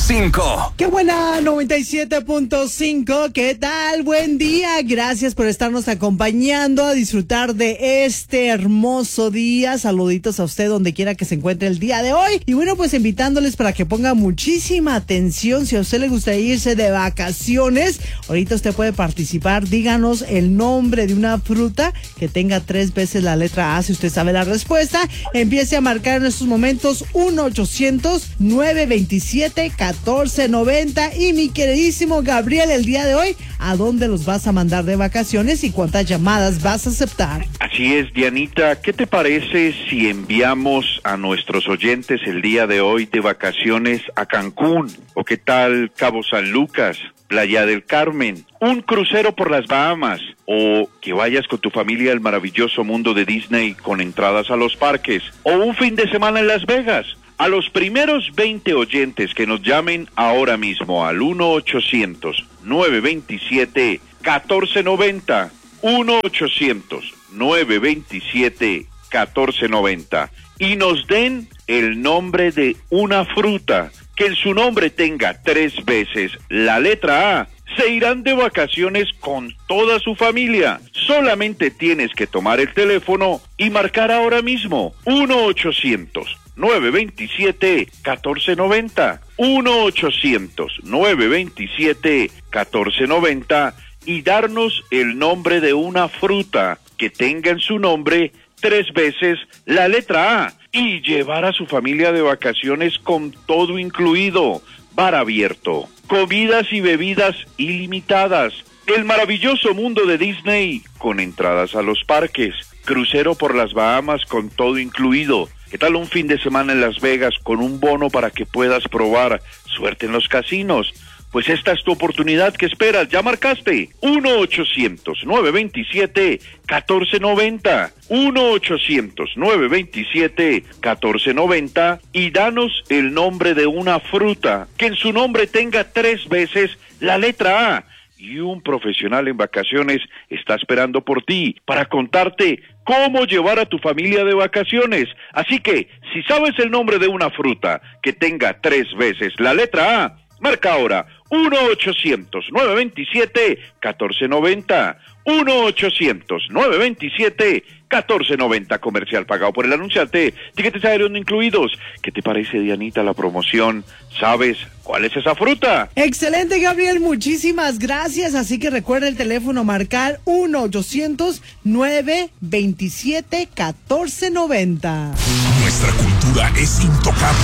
97.5. ¡Qué buena! 97.5. ¿Qué tal? Buen día. Gracias por estarnos acompañando a disfrutar de este hermoso día. Saluditos a usted donde quiera que se encuentre el día de hoy. Y bueno, pues invitándoles para que ponga muchísima atención. Si a usted le gustaría irse de vacaciones, ahorita usted puede participar. Díganos el nombre de una fruta que tenga 3 veces la letra A. Si usted sabe la respuesta, empiece a marcar en estos momentos 1-800-927-1490. Y mi queridísimo Gabriel, el día de hoy, ¿a dónde los vas a mandar de vacaciones y cuántas llamadas vas a aceptar? Así es, Dianita. ¿Qué te parece si enviamos a nuestros oyentes el día de hoy de vacaciones a Cancún? ¿O qué tal Cabo San Lucas, Playa del Carmen, un crucero por las Bahamas, o que vayas con tu familia al maravilloso mundo de Disney con entradas a los parques, o un fin de semana en Las Vegas? A los primeros 20 oyentes que nos llamen ahora mismo al 1-800-927-1490, 1-800-927-1490, y nos den el nombre de una fruta que en su nombre tenga 3 veces la letra A, se irán de vacaciones con toda su familia. Solamente tienes que tomar el teléfono y marcar ahora mismo 1-800-927-1490, 1-800-927-1490, y darnos el nombre de una fruta que tenga en su nombre 3 veces la letra A, y llevar a su familia de vacaciones con todo incluido, bar abierto, comidas y bebidas ilimitadas, el maravilloso mundo de Disney con entradas a los parques, crucero por las Bahamas con todo incluido. ¿Qué tal un fin de semana en Las Vegas con un bono para que puedas probar suerte en los casinos? Pues esta es tu oportunidad. ¿Qué esperas? ¿Ya marcaste? 1-800-927-1490, 1-800-927-1490, y danos el nombre de una fruta que en su nombre tenga 3 veces la letra A. Y un profesional en vacaciones está esperando por ti para contarte cómo llevar a tu familia de vacaciones. Así que, si sabes el nombre de una fruta que tenga 3 veces la letra A, marca ahora 1-800-927-1490, 1-800-927-1490, comercial pagado por el anunciante, tiquetes aéreos no incluidos. ¿Qué te parece, Dianita, la promoción? ¿Sabes cuál es esa fruta? Excelente, Gabriel, muchísimas gracias. Así que recuerda el teléfono, marcar 1-800-927-1490. Nuestra cultura es intocable.